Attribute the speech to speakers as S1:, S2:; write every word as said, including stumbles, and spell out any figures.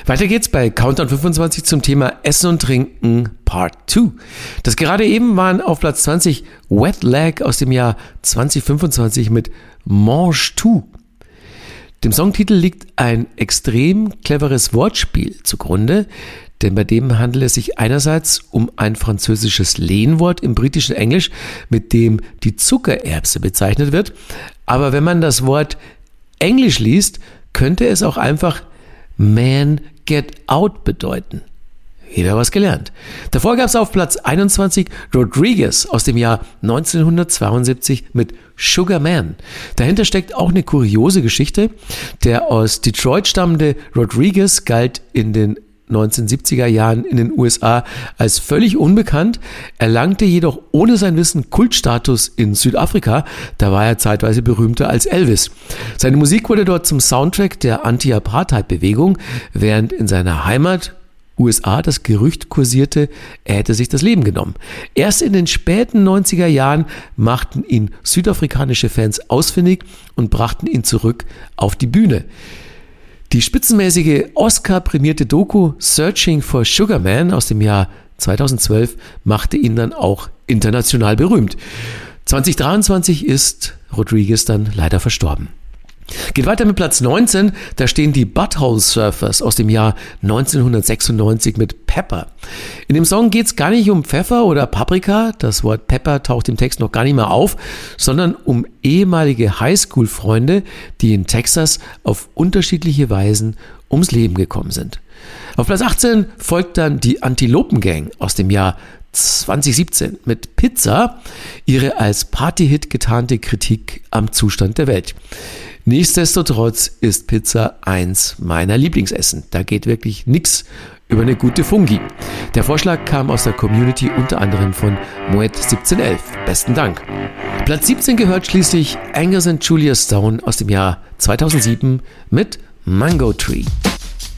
S1: Weiter geht's bei Countdown fünfundzwanzig zum Thema Essen und Trinken Part zwei. Das gerade eben waren auf Platz zwanzig Wet Leg aus dem Jahr zwanzig fünfundzwanzig mit Mange Tout. Dem Songtitel liegt ein extrem cleveres Wortspiel zugrunde, denn bei dem handelt es sich einerseits um ein französisches Lehnwort im britischen Englisch, mit dem die Zuckererbse bezeichnet wird. Aber wenn man das Wort Englisch liest, könnte es auch einfach Man Get Out bedeuten. Wieder was gelernt. Davor gab es auf Platz einundzwanzig Rodriguez aus dem Jahr neunzehnhundertzweiundsiebzig mit Sugar Man. Dahinter steckt auch eine kuriose Geschichte. Der aus Detroit stammende Rodriguez galt in den neunzehnhundertsiebziger Jahren in den U S A als völlig unbekannt, erlangte jedoch ohne sein Wissen Kultstatus in Südafrika. Da war er zeitweise berühmter als Elvis. Seine Musik wurde dort zum Soundtrack der Anti-Apartheid-Bewegung, während in seiner Heimat U S A das Gerücht kursierte, er hätte sich das Leben genommen. Erst in den späten neunziger Jahren machten ihn südafrikanische Fans ausfindig und brachten ihn zurück auf die Bühne. Die spitzenmäßige Oscar-prämierte Doku Searching for Sugar Man aus dem Jahr zweitausendzwölf machte ihn dann auch international berühmt. zwanzig dreiundzwanzig ist Rodriguez dann leider verstorben. Geht weiter mit Platz neunzehn, da stehen die Butthole Surfers aus dem Jahr neunzehnhundertsechsundneunzig mit Pepper. In dem Song geht es gar nicht um Pfeffer oder Paprika, das Wort Pepper taucht im Text noch gar nicht mehr auf, sondern um ehemalige Highschool-Freunde, die in Texas auf unterschiedliche Weisen ums Leben gekommen sind. Auf Platz achtzehn folgt dann die Antilopen Gang aus dem Jahr zwanzig siebzehn mit Pizza, ihre als Partyhit getarnte Kritik am Zustand der Welt. Nichtsdestotrotz ist Pizza eins meiner Lieblingsessen. Da geht wirklich nichts über eine gute Fungi. Der Vorschlag kam aus der Community unter anderem von Moet siebzehnhundertelf. Besten Dank. Platz siebzehn gehört schließlich Angus and Julia Stone aus dem Jahr zweitausendsieben mit Mango Tree.